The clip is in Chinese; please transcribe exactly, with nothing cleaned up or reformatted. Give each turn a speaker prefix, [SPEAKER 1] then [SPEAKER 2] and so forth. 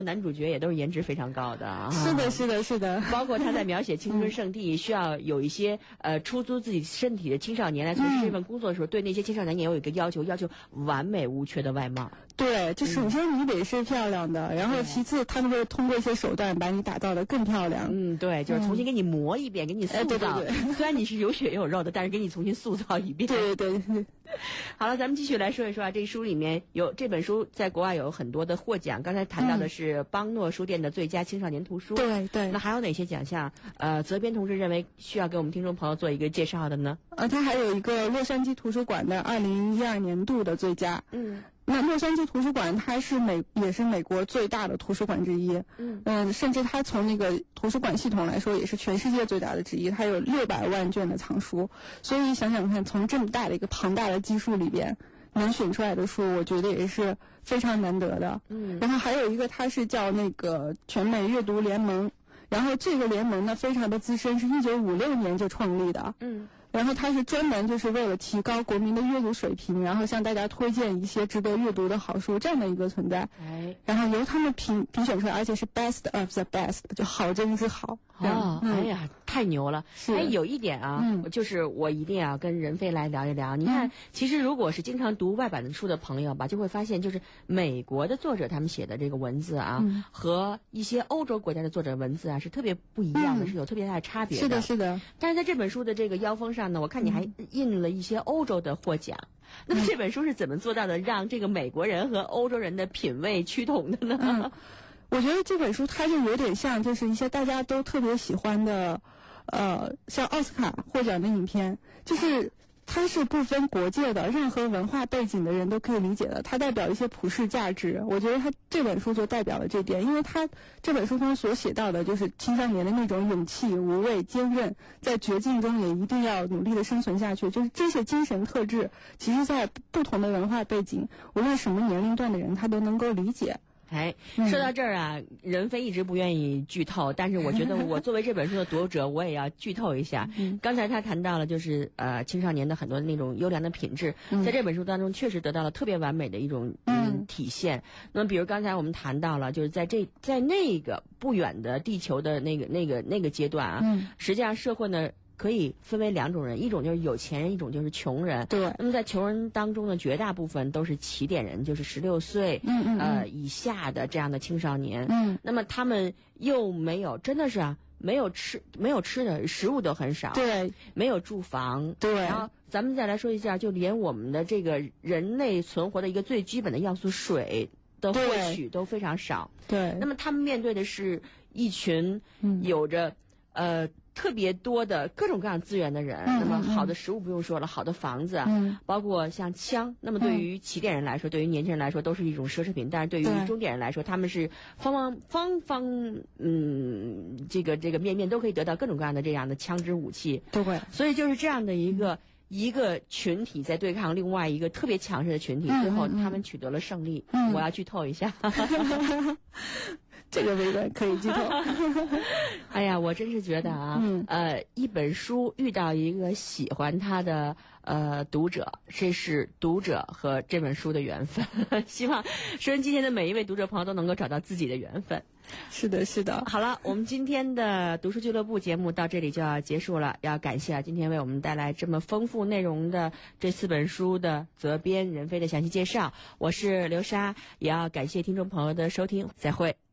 [SPEAKER 1] 男主角也都是颜值非常高的啊。
[SPEAKER 2] 是的，是的，是的。
[SPEAKER 1] 包括他在描写青春圣地，需要有一些呃出租自己身体的青少年来从事这份工作的时候，嗯、对那些青少年也有一个要求，要求完美无缺的外貌。
[SPEAKER 2] 对，就首先你得是漂亮的，嗯、然后其次他们会通过一些手段把你打造的更漂亮。
[SPEAKER 1] 嗯，对，就是重新给你磨一遍，嗯、给你塑造。
[SPEAKER 2] 哎、对对对。
[SPEAKER 1] 虽然你是有血有肉的，但是给你重新塑造一遍。
[SPEAKER 2] 对对对。
[SPEAKER 1] 好了，咱们继续来说一说啊，这书里面有这本书在国外有很多的获奖，刚才谈到的是邦诺书店的最佳青少年图书。
[SPEAKER 2] 对对。
[SPEAKER 1] 那还有哪些奖项？呃，责编同志认为需要给我们听众朋友做一个介绍的呢？
[SPEAKER 2] 呃，他还有一个洛杉矶图书馆的二零一二年度的最佳。
[SPEAKER 1] 嗯。
[SPEAKER 2] 那洛杉矶图书馆它是美也是美国最大的图书馆之一，嗯嗯、呃，甚至它从那个图书馆系统来说也是全世界最大的之一，它有六百万卷的藏书，所以想想看，从这么大的一个庞大的基数里边能选出来的书，我觉得也是非常难得的。嗯，然后还有一个它是叫那个全美阅读联盟，然后这个联盟呢非常的资深，是一九五六年就创立的。嗯。然后它是专门就是为了提高国民的阅读水平，然后向大家推荐一些值得阅读的好书，这样的一个存在。哎，然后由他们评评选出来，而且是 best of the best， 就好真是好。
[SPEAKER 1] 哦，嗯、哎呀，太牛了！哎，有一点啊，嗯、就是我一定要跟任飞来聊一聊。你看，嗯、其实如果是经常读外版的书的朋友吧，就会发现，就是美国的作者他们写的这个文字啊，嗯、和一些欧洲国家的作者文字啊是特别不一样的，嗯、是有特别大的差别的。
[SPEAKER 2] 是的，是的。
[SPEAKER 1] 但是在这本书的这个腰封上呢，我看你还印了一些欧洲的获奖。嗯、那么这本书是怎么做到的，让这个美国人和欧洲人的品味趋同的呢？
[SPEAKER 2] 嗯我觉得这本书它就有点像，就是一些大家都特别喜欢的，呃，像奥斯卡获奖的影片，就是它是不分国界的，任何文化背景的人都可以理解的，它代表一些普世价值。我觉得它这本书就代表了这点，因为它这本书中所写到的就是青少年的那种勇气、无畏、坚韧，在绝境中也一定要努力的生存下去，就是这些精神特质，其实在不同的文化背景，无论什么年龄段的人，他都能够理解。
[SPEAKER 1] 哎，说到这儿啊，任飞一直不愿意剧透，但是我觉得我作为这本书的读者，我也要剧透一下。嗯、刚才他谈到了就是呃青少年的很多那种优良的品质，嗯、在这本书当中确实得到了特别完美的一种嗯体现。那么比如刚才我们谈到了，就是在这在那个不远的地球的那个那个那个阶段啊，嗯、实际上社会呢可以分为两种人，一种就是有钱人，一种就是穷人。对。那么在穷人当中呢，绝大部分都是起点人，就是十六岁嗯嗯呃以下的这样的青少年。嗯。那么他们又没有，真的是啊，没有吃没有吃的，食物都很少。对。没有住房。对。然后咱们再来说一下，就连我们的这个人类存活的一个最基本的要素水的获取都非常少。对。那么他们面对的是一群有着、嗯、呃。特别多的各种各样资源的人，嗯、那么好的食物不用说了，好的房子，嗯、包括像枪，那么对于起点人来说，嗯、对于年轻人来说都是一种奢侈品，但是对于中点人来说，他们是方方方方嗯，这个这个面面都可以得到各种各样的这样的枪支武器，对，所以就是这样的一个。嗯一个群体在对抗另外一个特别强势的群体，嗯、最后他们取得了胜利。嗯、我要剧透一下，
[SPEAKER 2] 这个没关可以剧透。
[SPEAKER 1] 哎呀，我真是觉得啊，嗯、呃，一本书遇到一个喜欢它的呃读者，这是读者和这本书的缘分。希望收音机前的每一位读者朋友都能够找到自己的缘分。
[SPEAKER 2] 是的，是的。
[SPEAKER 1] 好了，我们今天的读书俱乐部节目到这里就要结束了。要感谢啊，今天为我们带来这么丰富内容的这四本书的责编任飞的详细介绍。我是刘莎，也要感谢听众朋友的收听，再会。